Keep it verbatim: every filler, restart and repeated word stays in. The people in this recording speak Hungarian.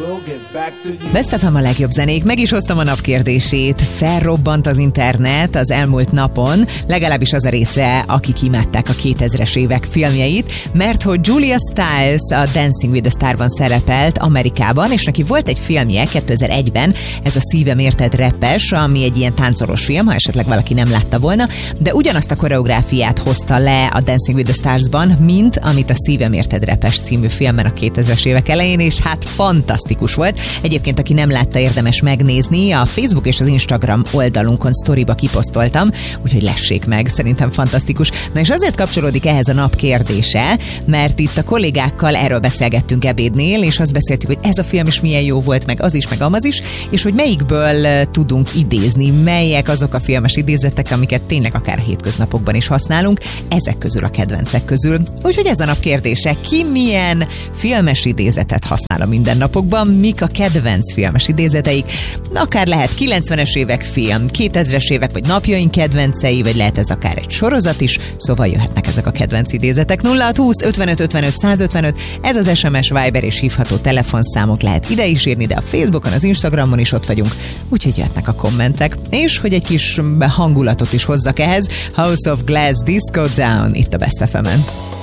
Best ef em a legjobb zenék, meg is hoztam a napkérdését. Felrobbant az internet az elmúlt napon, legalábbis az a része, akik imádták a kétezres évek filmjeit, mert hogy Julia Stiles a Dancing with the Starban szerepelt Amerikában, és neki volt egy filmje kétezer-egyben, ez a Szívem érted repes, ami egy ilyen táncolós film, ha esetleg valaki nem látta volna, de ugyanazt a koreográfiát hozta le a Dancing with the Starsban, mint amit a Szívem érted repes című filmben a kétezres évek elején, és hát fantasztikus volt. Egyébként, aki nem látta, érdemes megnézni, a Facebook és az Instagram oldalunkon sztoriba kiposztoltam, úgyhogy lessék meg, szerintem fantasztikus. Na és azért kapcsolódik ehhez a nap kérdése, mert itt a kollégákkal erről beszélgettünk ebédnél, és azt beszéltük, hogy ez a film is milyen jó volt, meg az is, meg amaz is, és hogy melyikből tudunk idézni, melyek azok a filmes idézetek, amiket tényleg akár hétköznapokban is használunk, ezek közül a kedvencek közül. Úgyhogy ez a nap kérdése, ki milyen filmes idézetet használ a mindennapokban, mik a kedvenc filmes idézeteik, akár lehet kilencvenes évek film, kétezres évek, vagy napjaink kedvencei, vagy lehet ez akár egy sorozat is, szóval jöhetnek ezek a kedvenc idézetek. nulla hat húsz ötvenöt ötvenöt százötvenöt, ez az es em es, Viber és hívható telefonszámok, lehet ide is írni, de a Facebookon, az Instagramon is ott vagyunk, úgyhogy jöhetnek a kommentek. És hogy egy kis hangulatot is hozzak ehhez, House of Glass, Disco Down, itt a Best ef emen.